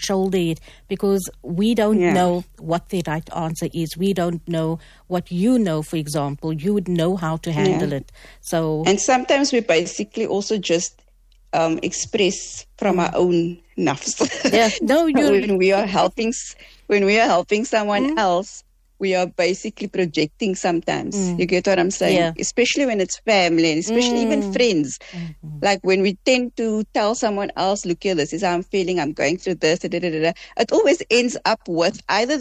shoulder it, because we don't know what the right answer is. We don't know what you know, for example. You would know how to handle it. So, and sometimes we basically also just express from our own nafs. When we are helping someone else, we are basically projecting sometimes. You get what I'm saying? Yeah. Especially when it's family, and especially even friends. Like when we tend to tell someone else, look here, this is how I'm feeling, I'm going through this, it always ends up with either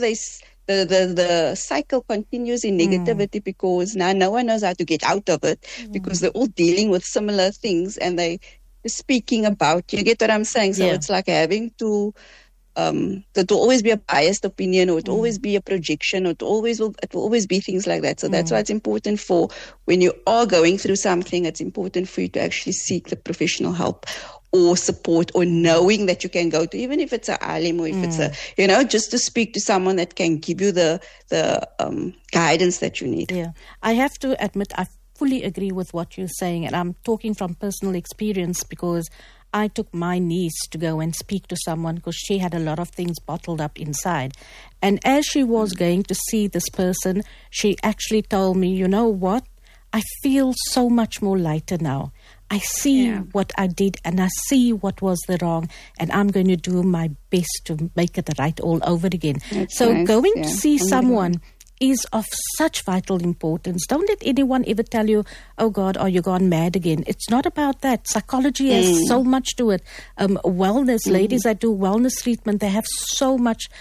the cycle continues in negativity because now no one knows how to get out of it because they're all dealing with similar things and they're speaking about, you get what I'm saying? So it's like having to, that will always be a biased opinion, or it will always be a projection, or it will always be things like that. So that's why it's important for, when you are going through something, it's important for you to actually seek the professional help or support, or knowing that you can go to, even if it's a alim, or if it's a, just to speak to someone that can give you the guidance that you need. Yeah, I have to admit, I fully agree with what you're saying, and I'm talking from personal experience because I took my niece to go and speak to someone because she had a lot of things bottled up inside. And as she was going to see this person, she actually told me, you know what? I feel so much more lighter now. I see what I did, and I see what was the wrong, and I'm going to do my best to make it right all over again. That's so nice. Going to see someone is of such vital importance. Don't let anyone ever tell you, oh God, are you gone mad again? It's not about that. Psychology has so much to it. Wellness, ladies that do wellness treatment, they have so much,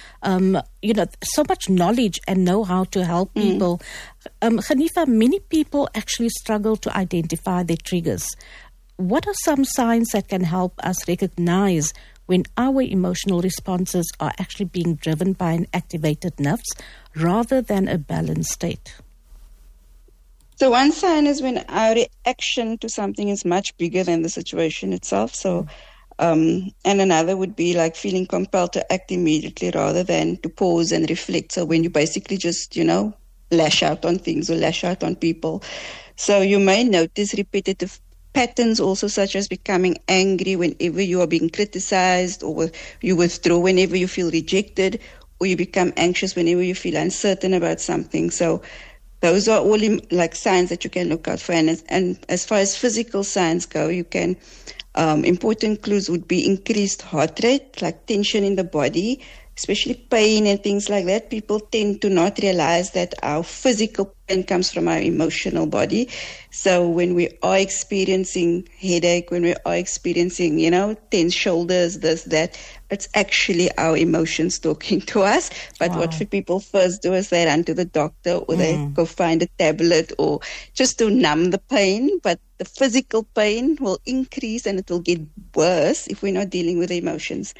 so much knowledge and know how to help people. Hanifa, many people actually struggle to identify their triggers. What are some signs that can help us recognize when our emotional responses are actually being driven by an activated nerves rather than a balanced state? So one sign is when our reaction to something is much bigger than the situation itself. So, and another would be like feeling compelled to act immediately rather than to pause and reflect. So when you basically just, lash out on things or lash out on people. So you may notice repetitive patterns also, such as becoming angry whenever you are being criticized, or you withdraw whenever you feel rejected, or you become anxious whenever you feel uncertain about something. So those are all like signs that you can look out for. And as far as physical signs go, you can, important clues would be increased heart rate, like tension in the body, especially pain and things like that. People tend to not realize that our physical pain comes from our emotional body. So when we are experiencing headache, when we are experiencing, tense shoulders, this, that, it's actually our emotions talking to us. But what people first do is they run to the doctor, or they go find a tablet, or just to numb the pain. But the physical pain will increase, and it will get worse if we're not dealing with the emotions.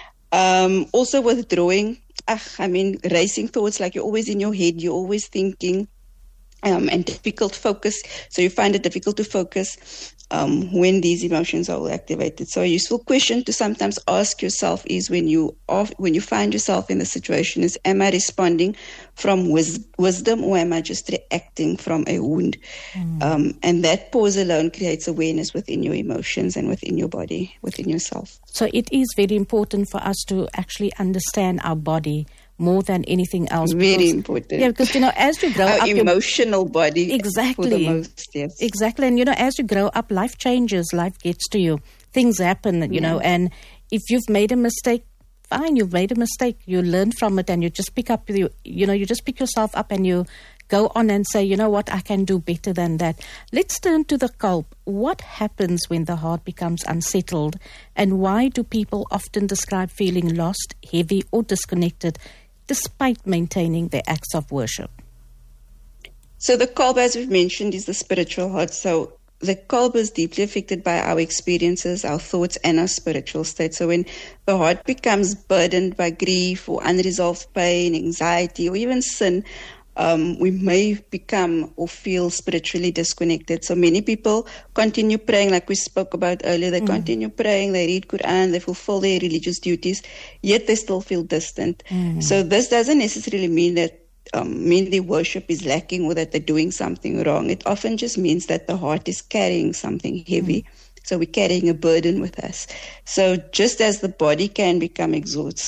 Also withdrawing, racing thoughts, like you're always in your head, you're always thinking, and difficult focus. So you find it difficult to focus when these emotions are all activated. So a useful question to sometimes ask yourself is, when you find yourself in the situation, is, am I responding from wisdom, or am I just reacting from a wound? And that pause alone creates awareness within your emotions and within your body, within yourself. So it is very important for us to actually understand our body more than anything else. Very important. Yeah, because, as you grow up... emotional body. Exactly. For the most, yes. Exactly. And, as you grow up, life changes, life gets to you. Things happen, and if you've made a mistake, fine, you've made a mistake. You learn from it, and you just pick up, you just pick yourself up, and you go on and say, you know what, I can do better than that. Let's turn to the Kalp. What happens when the heart becomes unsettled, and why do people often describe feeling lost, heavy, or disconnected despite maintaining their acts of worship? So the Kalp, as we've mentioned, is the spiritual heart. So the Kalp is deeply affected by our experiences, our thoughts, and our spiritual state. So when the heart becomes burdened by grief or unresolved pain, anxiety, or even sin, we may become or feel spiritually disconnected. So many people continue praying, like we spoke about earlier. They continue praying, they read Quran, they fulfill their religious duties, yet they still feel distant. So this doesn't necessarily mean that their worship is lacking or that they're doing something wrong. It often just means that the heart is carrying something heavy. So we're carrying a burden with us. So just as the body can become exhausted,